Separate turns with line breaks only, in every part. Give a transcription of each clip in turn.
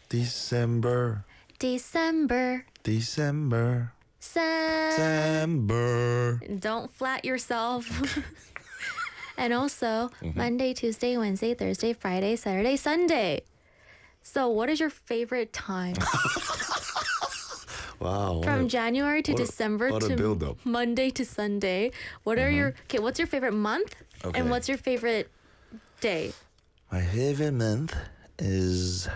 December.
December.
December.
December. Don't flat yourself. And also Monday, Tuesday, Wednesday, Thursday, Friday, Saturday, Sunday. So what is your favorite time?
Wow.
From January to December
what a
to
build-up.
Monday to Sunday. What are your what's your favorite month?
Okay.
And what's your favorite day?
My favorite month is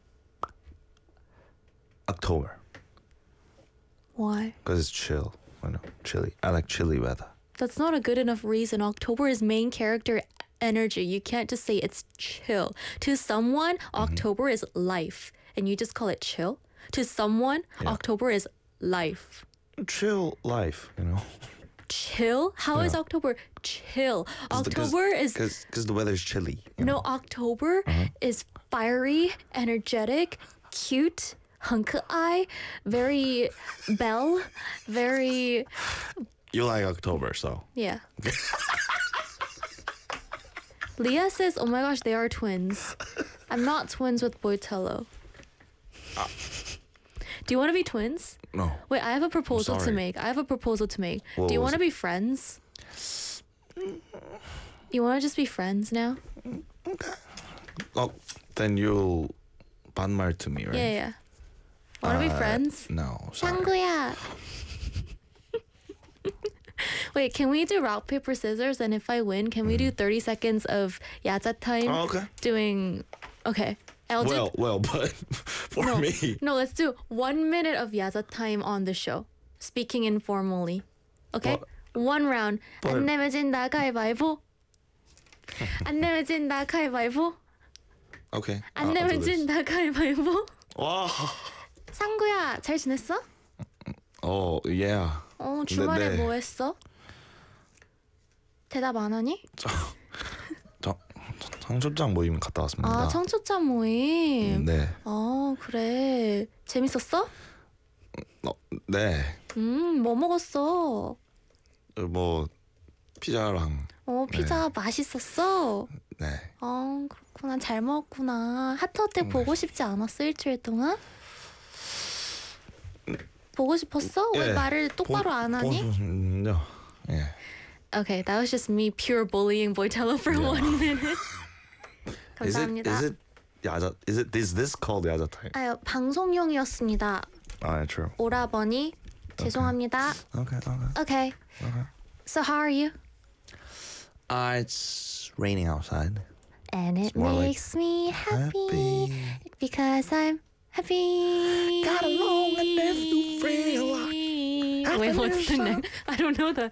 October.
Why?
Because it's chill. I know, chilly. I like chilly weather.
That's not a good enough reason. October is main character energy. You can't just say it's chill. To someone, October is life, and you just call it chill. To someone, October is life.
Chill life, you know.
Chill? How is October chill? October is
because the weather is chilly.
no. October is fiery, energetic, cute, hunk eye, very belle, very
You like October, so.
yeah. Leah says, "Oh my gosh, they are twins." I'm not twins with Boitello. Do you want to be twins?
No.
Wait, I have a proposal to
sorry.
make.
What
Do you
was
want to
it?
be friends? You want to just be friends now?
Oh, then you'll 반말 to me, right?
Yeah. Want to be friends?
No, sorry.
샹구야. Wait, can we do rock, paper, scissors? And if I win, can we do 30 seconds of 야자 time?
Oh, okay.
Doing, okay. I'll do,
Well, but for
no,
me.
no, let's do 1 minute of 야자 time on the show. Speaking informally. Okay? One round. 안 내면 진다 가위바위보. 안 내면 진다 가위바위보.
Okay.
안
I'll do
내면
this.
진다 가위바위보.
와.
상구야, 잘 지냈어?
Oh, yeah.
주말에
네.
뭐 했어? 대답 안 하니?
청첩장 모임 갔다 왔습니다.
아, 청첩장 모임.
네.
그래. 재밌었어?
네.
뭐 먹었어?
뭐 피자랑
피자 맛있었어?
네.
그렇구나. 잘 먹었구나. 하트어택 보고 싶지 않았어? 일주일 동안? 보고 싶었어? 왜 말을 똑바로 안 하니?
예.
Okay, that was just me pure bullying Boitello for 1 minute. 감사합니다.
Is this called 야자 time?
아유, 방송용이었습니다.
Yeah, true.
오라버니 죄송합니다.
Okay.
Okay. So how are you?
It's raining outside.
And it
more like
makes me happy
happy.
because I'm happy.
Got along and never to feel like
Wait, what's the next? I don't know the